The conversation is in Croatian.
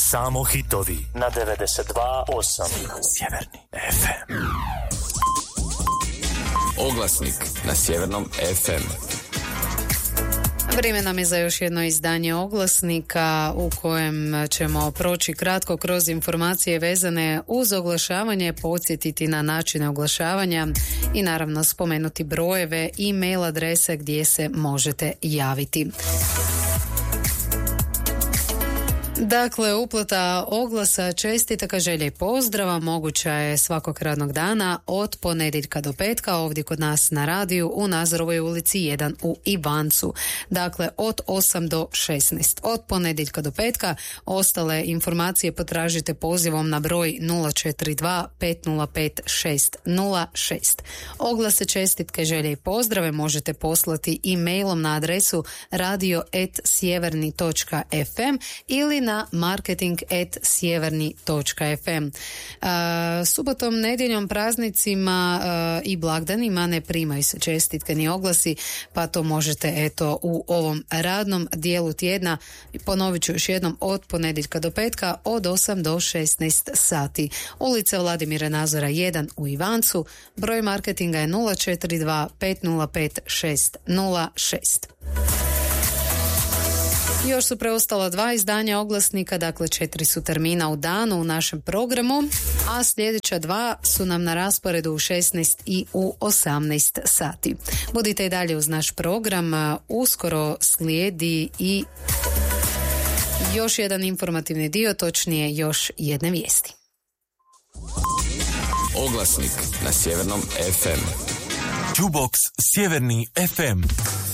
Samo hitovi na 92.8 Sjeverni FM. Oglasnik na Sjevernom FM. Vrijeme nam je za još jedno izdanje Oglasnika u kojem ćemo proći kratko kroz informacije vezane uz oglašavanje, podsjetiti na načine oglašavanja i naravno spomenuti brojeve i mail adrese gdje se možete javiti. Dakle, uplata oglasa, čestitaka, želja i pozdrava moguća je svakog radnog dana od ponedjeljka do petka ovdje kod nas na radiju u Nazorovoj ulici 1 u Ivancu. Dakle, od 8 do 16. Od ponedjeljka do petka. Ostale informacije potražite pozivom na broj 042 505 606. Oglase, čestitke, želje i pozdrave možete poslati i mailom na adresu radio@sjeverni.fm ili na marketing@sjeverni.fm. Subotom, nedjeljom, praznicima i blagdanima ne primaju se čestitke ni oglasi, pa to možete eto u ovom radnom dijelu tjedna, ponovit ću još jednom, od ponedjeljka do petka od 8 do 16 sati. Ulica Vladimira Nazora 1 u Ivancu, broj marketinga je 042 505 606. Još su preostala 2 izdanja Oglasnika, dakle 4 su termina u danu u našem programu, a sljedeća 2 su nam na rasporedu u 16 i u 18 sati. Budite i dalje uz naš program, uskoro slijedi i još jedan informativni dio, točnije još jedne vijesti. Oglasnik na Sjevernom FM. Jukebox Sjeverni FM.